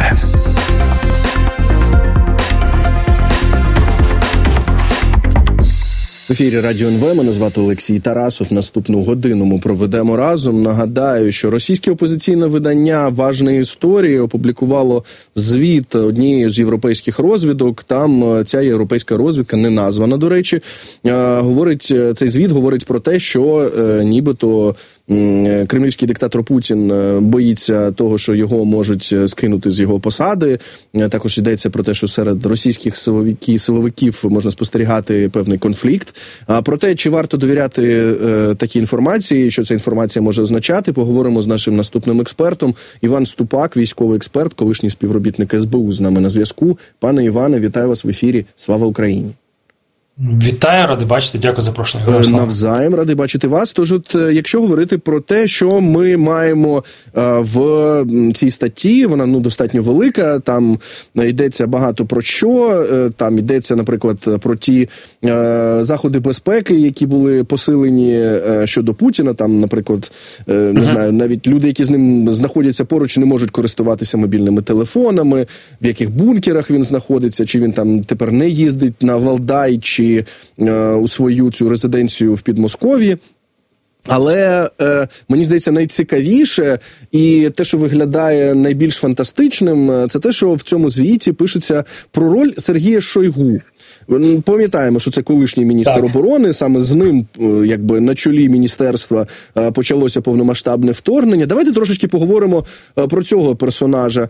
Speaker 2: В ефірі Радіо НВ, мене звати Олексій Тарасов. Наступну годину ми проведемо разом. Нагадаю, що російське опозиційне видання «Важні історії» опублікувало звіт однієї з європейських розвідок. Там ця європейська розвідка, не названа, до речі, цей звіт говорить про те, що нібито кремлівський диктатор Путін боїться того, що його можуть скинути з його посади. Також йдеться про те, що серед російських силовиків можна спостерігати певний конфлікт. А про те, чи варто довіряти такій інформації, що ця інформація може означати, поговоримо з нашим наступним експертом. Іван Ступак, військовий експерт, колишній співробітник СБУ, з нами на зв'язку. Пане Іване, вітаю вас в ефірі. Слава Україні!
Speaker 13: Вітаю, радий бачити, дякую за запрошення.
Speaker 2: Навзаєм, радий бачити вас. Тож, якщо говорити про те, що ми маємо в цій статті, вона достатньо велика, там йдеться багато про що, там йдеться, наприклад, про ті заходи безпеки, які були посилені щодо Путіна, там, наприклад, не знаю, навіть люди, які з ним знаходяться поруч, не можуть користуватися мобільними телефонами, в яких бункерах він знаходиться, чи він там тепер не їздить на Валдай, чи у свою цю резиденцію в Підмосков'ї. Але мені здається, найцікавіше і те, що виглядає найбільш фантастичним, це те, що в цьому звіті пишеться про роль Сергія Шойгу. Пам'ятаємо, що це колишній міністр оборони, саме з ним, якби на чолі міністерства почалося повномасштабне вторгнення. Давайте трошечки поговоримо про цього персонажа.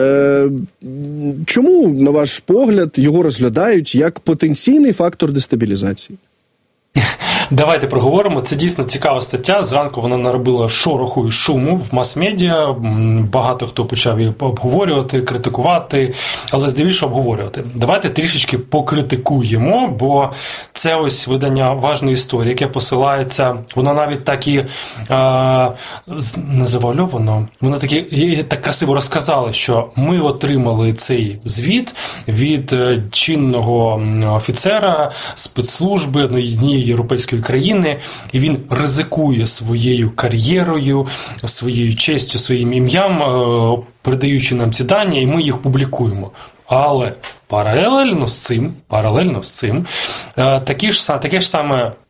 Speaker 2: Чому, на ваш погляд, його розглядають як потенційний фактор дестабілізації?
Speaker 13: Давайте проговоримо. Це дійсно цікава стаття. Зранку вона наробила шороху і шуму в мас-медіа. Багато хто почав її обговорювати, критикувати, але здебільшого обговорювати. Давайте трішечки покритикуємо, бо це ось видання «Важної історії», яке посилається, воно навіть так і не завуальовано, воно так красиво розказали, що ми отримали цей звіт від чинного офіцера спецслужби однієї європейської країни, і він ризикує своєю кар'єрою, своєю честю, своїм ім'ям, передаючи нам ці дані, і ми їх публікуємо. Але паралельно з цим таке ж саме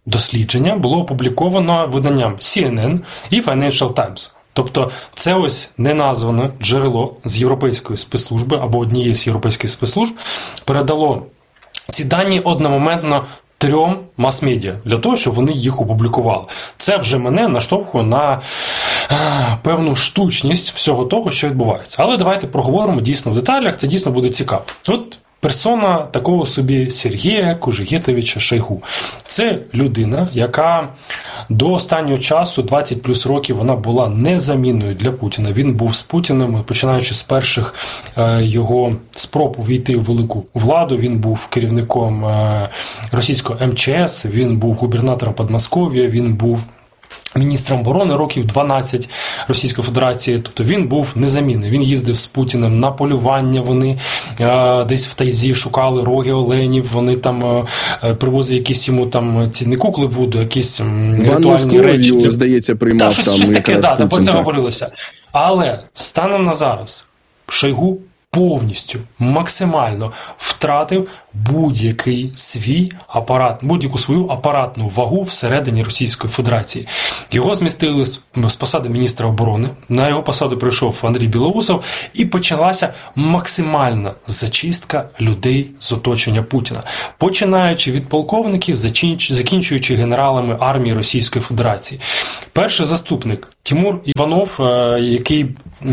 Speaker 13: дослідження було опубліковано виданням CNN і Financial Times. Тобто це ось неназване джерело з європейської спецслужби або однієї з європейських спецслужб передало ці дані одномоментно 3 мас-медіа для того, щоб вони їх опублікували. Це вже мене наштовхує на певну штучність всього того, що відбувається. Але давайте проговоримо дійсно в деталях, це дійсно буде цікаво. От персона такого собі Сергія Кужегетовича Шойгу. Це людина, яка до останнього часу, 20 плюс років, вона була незамінною для Путіна. Він був з Путіним, починаючи з перших його спроб увійти в велику владу. Він був керівником російського МЧС, він був губернатором Подмосков'я, він був міністром оборони років 12 Російської Федерації, тобто він був незамінний. Він їздив з Путіним на полювання, вони десь в тайзі шукали роги оленів, вони там привозили якісь йому там, ці не кукли Вуду, якісь ритуальні речі.
Speaker 2: Здається, приймав
Speaker 13: там. Щось таке, там про це говорилося. Але станом на зараз Шойгу повністю, максимально втратив будь-який свій апарат, будь-яку свою апаратну вагу всередині Російської Федерації. Його змістили з посади міністра оборони, на його посаду прийшов Андрій Білоусов, і почалася максимальна зачистка людей з оточення Путіна. Починаючи від полковників, закінчуючи генералами армії Російської Федерації. Перший заступник Тимур Іванов, який...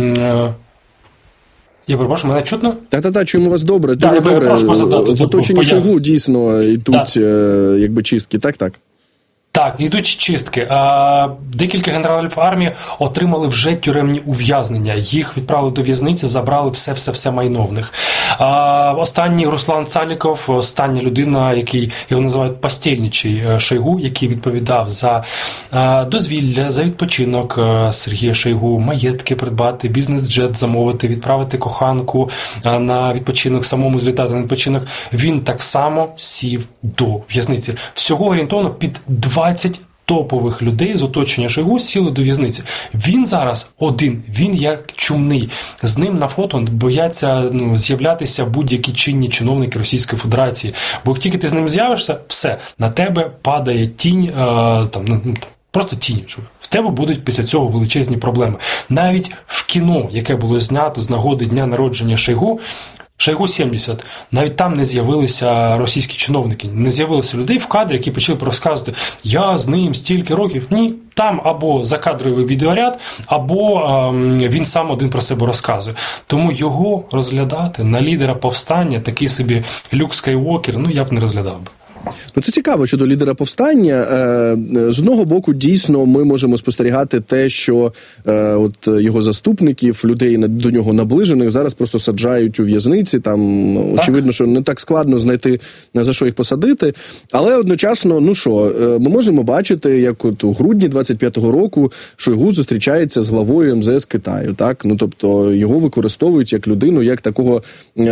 Speaker 13: Я перепрошую, мене чутно?
Speaker 2: Так, чуємо вас добре. Дуже добре. В оточенні Шойгу дійсно йдуть якби чистки. Так.
Speaker 13: Так, йдуть чистки. Декілька генералів армії отримали вже тюремні ув'язнення. Їх відправили до в'язниці, забрали все майно в них. Останній Руслан Цаліков, остання людина, який його називають постільничий Шойгу, який відповідав за дозвілля, за відпочинок Сергія Шойгу, маєтки придбати, бізнес-джет замовити, відправити коханку на відпочинок, самому злітати на відпочинок. Він так само сів до в'язниці. Всього орієнтовно під 20 топових людей з оточення Шойгу сіли до в'язниці. Він зараз один, він як чумний. З ним на фото бояться з'являтися будь-які чинні чиновники Російської Федерації. Бо як тільки ти з ним з'явишся, все, на тебе падає тінь, просто тінь. В тебе будуть після цього величезні проблеми. Навіть в кіно, яке було знято з нагоди дня народження Шойгу 70, навіть там не з'явилися російські чиновники, не з'явилися людей в кадрі, які почали розказувати, я з ним стільки років. Ні, там або закадровий відеоряд, або він сам один про себе розказує. Тому його розглядати на лідера повстання, такий собі Люк Скайуокер, я б не розглядав би.
Speaker 2: Це цікаво щодо лідера повстання. З одного боку, дійсно, ми можемо спостерігати те, що от його заступників, людей до нього наближених, зараз просто саджають у в'язниці. Там, очевидно, що не так складно знайти, за що їх посадити. Але одночасно, ми можемо бачити, як от у грудні 25-го року Шойгу зустрічається з главою МЗС Китаю. Так? Тобто його використовують як людину, як такого,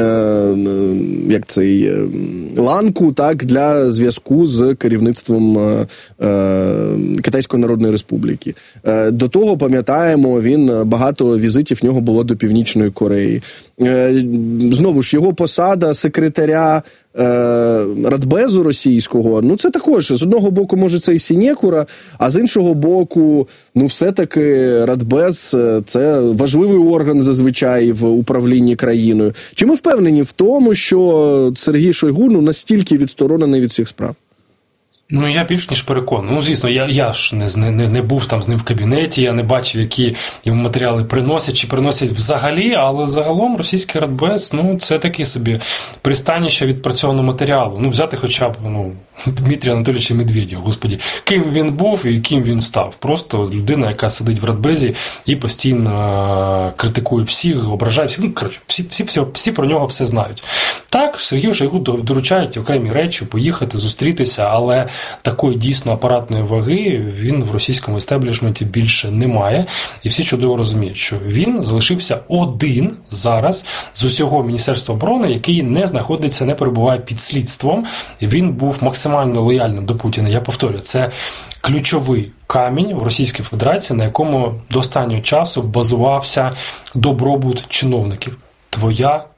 Speaker 2: як цей ланку, так, для зв'язку з керівництвом Китайської Народної Республіки. До того, пам'ятаємо, багато візитів в нього було до Північної Кореї. Знову ж, його посада секретаря Радбезу російського, це також, з одного боку, може, це і сінекура, а з іншого боку, все-таки Радбез – це важливий орган зазвичай в управлінні країною. Чи ми впевнені в тому, що Сергій Шойгу настільки відсторонений від всіх справ?
Speaker 13: Я більш ніж переконаний. Звісно, я ж не був там з ним в кабінеті, я не бачив, які йому матеріали приносять, чи приносять взагалі, але загалом російський Радбез, це таке собі пристанище відпрацьованого матеріалу. Взяти хоча б, Дмитрія Анатолійовича Медведєва, господі, ким він був і ким він став. Просто людина, яка сидить в Радбезі і постійно критикує всіх, ображає всіх. Всі про нього все знають. Так, Сергію Шойгу доручають окремі речі, поїхати, зустрітися, але такої дійсно апаратної ваги він в російському естеблішменті більше не має. І всі чудово розуміють, що він залишився один зараз з усього Міністерства оборони, який не перебуває під слідством. Він був максимально лояльним до Путіна. Я повторюю, це ключовий камінь в Російській Федерації, на якому до останнього часу базувався добробут чиновників. Твоя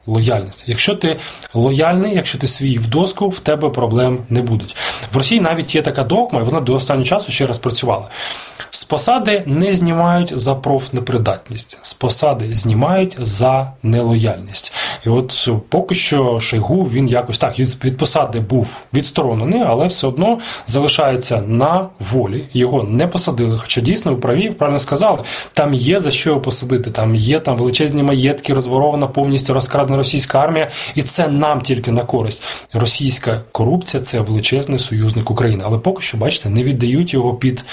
Speaker 13: лояльність. Якщо ти лояльний, якщо ти свій в доску, в тебе проблем не будуть. В Росії навіть є така догма, і вона до останнього часу ще раз працювала. З посади не знімають за профнепридатність, з посади знімають за нелояльність. І от поки що Шойгу, він якось так від посади був відсторонений, але все одно залишається на волі. Його не посадили, хоча дійсно правильно сказали, там є за що його посадити, там є величезні маєтки, розворована повністю розкрадена російська армія, і це нам тільки на користь. Російська корупція – це величезний союзник України, але поки що, бачите, не віддають його під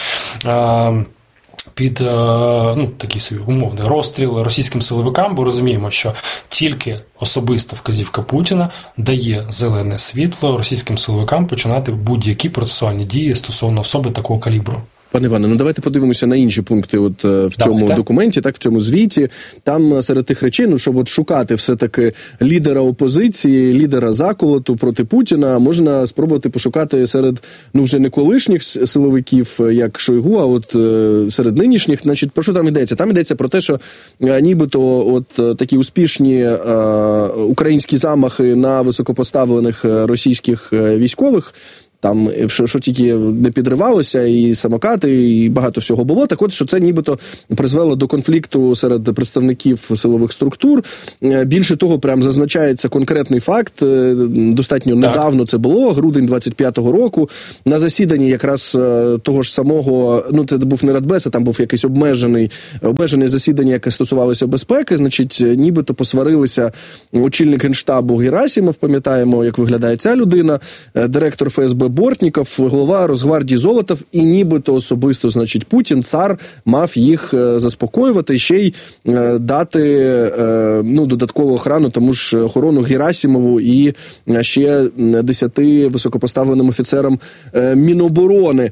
Speaker 13: такий собі умовний розстріл російським силовикам, бо розуміємо, що тільки особиста вказівка Путіна дає зелене світло російським силовикам починати будь-які процесуальні дії стосовно особи такого калібру.
Speaker 2: Пане Іване, давайте подивимося на інші пункти в цьому документі, в цьому звіті. Там серед тих речей, щоб шукати все-таки лідера опозиції, лідера заколоту проти Путіна, можна спробувати пошукати серед, вже не колишніх силовиків, як Шойгу, а серед нинішніх. Значить, про що там йдеться? Там йдеться про те, що нібито такі успішні українські замахи на високопоставлених російських військових, там, що тільки не підривалося, і самокати, і багато всього було. Так от, що це нібито призвело до конфлікту серед представників силових структур. Більше того, прям зазначається конкретний факт. Достатньо недавно це було, грудень 25-го року. На засіданні якраз того ж самого, це був не Радбез, а там був якесь обмежене засідання, яке стосувалося безпеки. Значить, нібито посварилися очільник Генштабу Герасимов, пам'ятаємо, як виглядає ця людина, директор ФСБ Бортніков, голова Росгвардії Золотов, і нібито особисто, значить, Путін, цар, мав їх заспокоювати і ще й дати додаткову охорону, тому ж охорону Герасимову і ще 10 високопоставленим офіцерам Міноборони.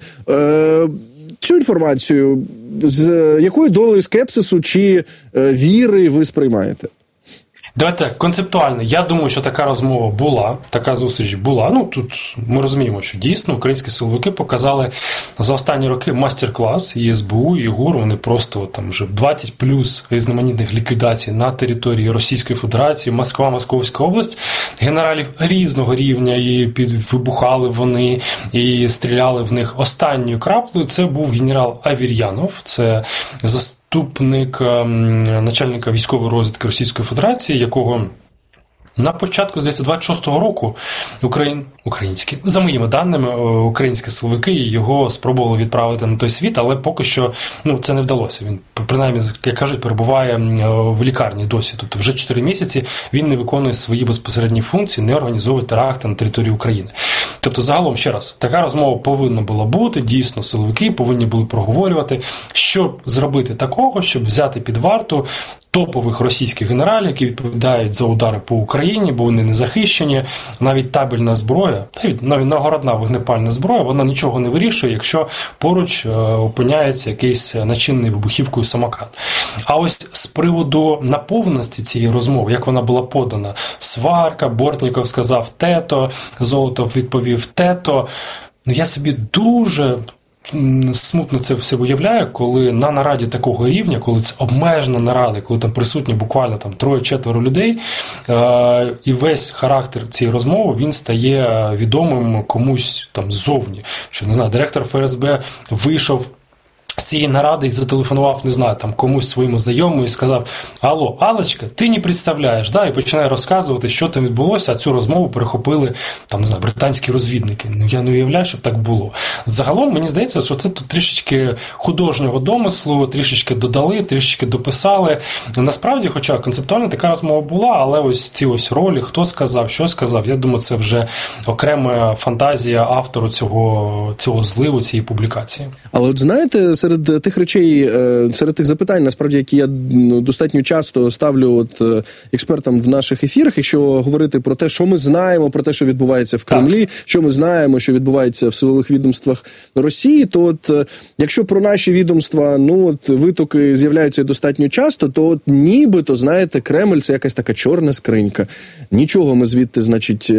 Speaker 2: Цю інформацію з якою долею скепсису чи віри ви сприймаєте?
Speaker 13: Давайте концептуально. Я думаю, що така розмова була, така зустріч була. Тут ми розуміємо, що дійсно українські силовики показали за останні роки мастер-клас, і СБУ, і ГУР, вони просто там вже 20 плюс різноманітних ліквідацій на території Російської Федерації, Москва, Московська область, генералів різного рівня, і вибухали вони, і стріляли в них. Останньою краплею це був генерал Авір'янов, це заступник начальника військової розвідки Російської Федерації, якого на початку, здається, 26-го року українські, за моїми даними, українські силовики його спробували відправити на той світ, але поки що це не вдалося. Він, принаймні, як кажуть, перебуває в лікарні досі. Тобто вже 4 місяці він не виконує свої безпосередні функції, не організовує теракти на території України. Тобто, загалом, ще раз, така розмова повинна була бути, дійсно, силовики повинні були проговорювати, що зробити такого, щоб взяти під варту топових російських генералів, які відповідають за удари по Україні, бо вони не захищені. Навіть табельна зброя, навіть нагородна вогнепальна зброя, вона нічого не вирішує, якщо поруч опиняється якийсь начинений вибухівкою самокат. А ось з приводу наповненості цієї розмови, як вона була подана, сварка, Бортніков сказав тето, Золотов відповів тето. Я собі дуже смутно це все уявляю, коли на нараді такого рівня, коли це обмежена нарада, коли там присутні буквально 3-4 людей, і весь характер цієї розмови, він стає відомим комусь там ззовні. Що, не знаю, директор ФСБ вийшов з цієї наради і зателефонував, не знаю, комусь своєму знайомому і сказав: «Алло, Аллочка, ти не представляєш», і починає розказувати, що там відбулося, а цю розмову перехопили, не знаю, британські розвідники. Я не уявляю, щоб так було. Загалом, мені здається, що це тут трішечки художнього домислу, трішечки додали, трішечки дописали. Насправді, хоча концептуально така розмова була, але ось ці ролі, хто сказав, що сказав, я думаю, це вже окрема фантазія автору цього зливу, цієї публікації.
Speaker 2: Але от знаєте, серед тих речей, серед тих запитань, насправді, які я достатньо часто ставлю експертам в наших ефірах, якщо говорити про те, що ми знаємо про те, що відбувається в Кремлі, що ми знаємо, що відбувається в силових відомствах Росії, то якщо про наші відомства, витоки з'являються достатньо часто, то нібито, знаєте, Кремль – це якась така чорна скринька. Нічого ми звідти, значить,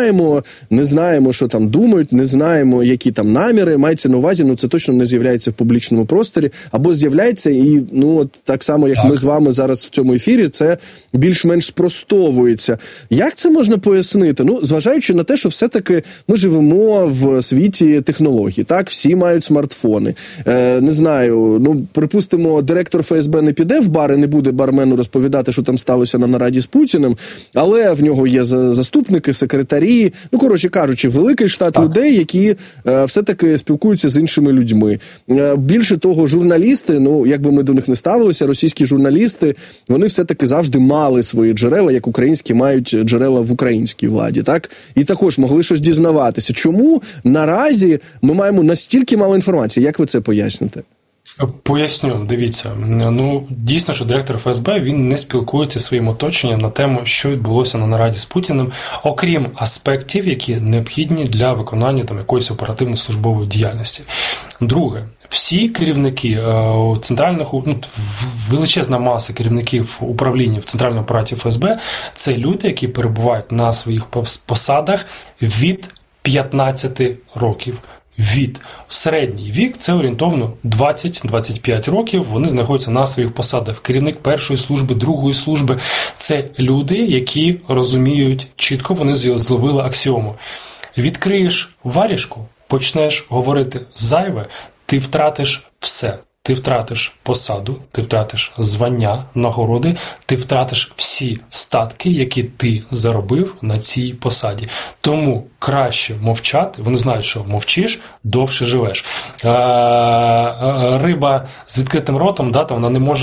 Speaker 2: не знаємо, що там думають, не знаємо, які там наміри, мається на увазі, це точно не з'являється в публічній публічному просторі, або з'являється і, так само, як ми з вами зараз в цьому ефірі, це більш-менш спростовується. Як це можна пояснити? Зважаючи на те, що все-таки ми живемо в світі технологій, так? Всі мають смартфони. Не знаю, припустимо, директор ФСБ не піде в бар і не буде бармену розповідати, що там сталося на нараді з Путіним, але в нього є заступники, секретарі, коротше кажучи, великий штат людей, які все-таки спілкуються з іншими людьми. Більше того, журналісти, як би ми до них не ставилися, російські журналісти, вони все-таки завжди мали свої джерела, як українські мають джерела в українській владі, так? І також могли щось дізнаватися. Чому наразі ми маємо настільки мало інформації? Як ви це поясните?
Speaker 13: Поясню, дивіться. Дійсно, що директор ФСБ, він не спілкується зі своїм оточенням на тему, що відбулося на нараді з Путіним, окрім аспектів, які необхідні для виконання якоїсь оперативно-службової діяльності. Друге, всі керівники центральних, величезна маса керівників управління в центральному апараті ФСБ – це люди, які перебувають на своїх посадах від 15 років. Середній вік – це орієнтовно 20-25 років, вони знаходяться на своїх посадах. Керівник першої служби, другої служби – це люди, які розуміють чітко, вони зловили аксіому. Відкриєш варіжку, почнеш говорити зайве, ти втратиш все. Ти втратиш посаду, ти втратиш звання, нагороди, ти втратиш всі статки, які ти заробив на цій посаді. Тому краще мовчати, вони знають, що мовчиш, довше живеш. Риба з відкритим ротом, вона не може